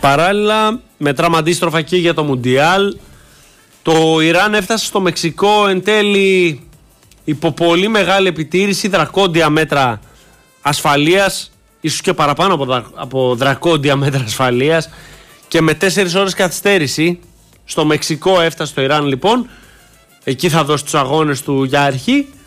Παράλληλα, μετράμε αντίστροφα και για το Μουντιάλ. Το Ιράν έφτασε στο Μεξικό εν τέλει υπό πολύ μεγάλη επιτήρηση, δρακόντια μέτρα ασφαλείας, ίσως και παραπάνω από δρακόντια μέτρα ασφαλείας, και με 4 ώρες καθυστέρηση. Στο Μεξικό έφτασε το Ιράν λοιπόν, εκεί θα δώσει τους αγώνες του για αρχή.